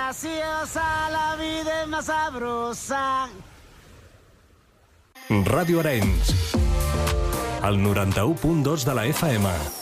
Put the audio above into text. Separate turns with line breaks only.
graciosa, la vida es más sabrosa.
Ràdio Arenys, el 91.2 de la FM.